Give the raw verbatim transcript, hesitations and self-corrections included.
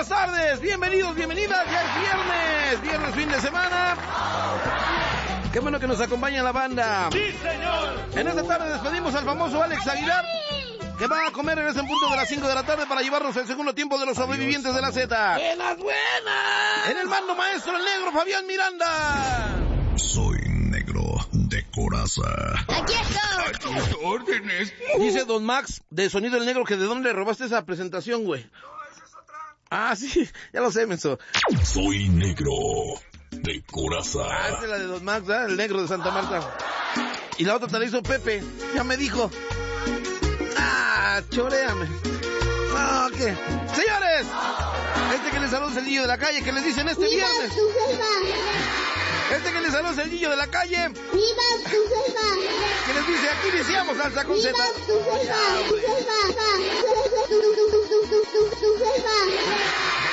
buenas tardes, bienvenidos, bienvenidas, ya es viernes, viernes fin de semana. Qué bueno que nos acompaña la banda. ¡Sí, señor! En esta tarde despedimos al famoso Alex Aguilar, que va a comer en ese punto de las cinco de la tarde para llevarnos el segundo tiempo de los sobrevivientes de la Z. ¡Buenas, buenas! En el mando maestro, el negro Fabián Miranda. Soy negro de coraza. ¡Aquí estoy! ¡A tus órdenes! Dice Don Max, de Sonido el Negro, que de dónde le robaste esa presentación, güey. Ah, sí, ya lo sé, menso. Soy negro de coraza. Ah, esa es la de Don Max, ¿eh? El negro de Santa Marta. Y la otra te la hizo Pepe, ya me dijo. Ah, choréame. Ah, ¿qué? Señores, este que les saluda es el niño de la calle, que les dicen este ¡Viva viernes. tu selva! Este que les saluda es el niño de la calle, ¡Viva tu selva! que les dice, aquí iniciamos Salsa con ¡Viva Z. tu selva! ¡Tu selva!